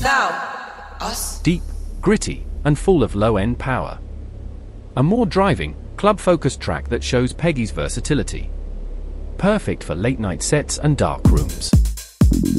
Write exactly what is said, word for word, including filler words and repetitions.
Thou. Us. Deep, gritty, and full of low-end power. A more driving, club-focused track that shows Peggy's versatility. Perfect for late-night sets and dark rooms.